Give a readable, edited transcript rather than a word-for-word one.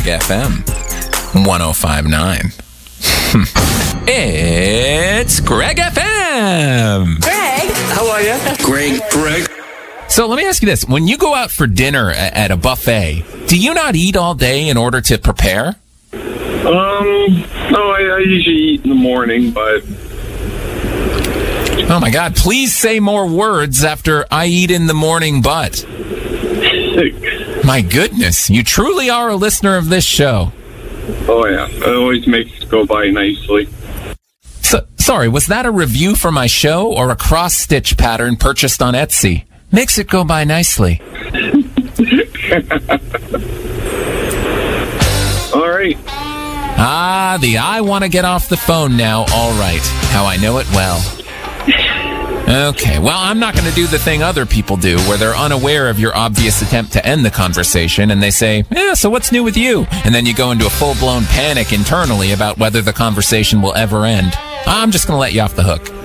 FM 105.9. It's Greg FM. Greg. How are you? Greg. So let me ask you this. When you go out for dinner at a buffet, do you not eat all day in order to prepare? No, I usually eat in the morning, but... Oh my God, please say more words after I eat in the morning, but... My goodness, you truly are a listener of this show. Oh yeah, it always makes it go by nicely. So, sorry, was that a review for my show or a cross-stitch pattern purchased on Etsy? Makes it go by nicely. All right. The I want to get off the phone now, all right. How I know it well. Okay, well, I'm not going to do the thing other people do, where they're unaware of your obvious attempt to end the conversation, and they say, so what's new with you? And then you go into a full-blown panic internally about whether the conversation will ever end. I'm just going to let you off the hook.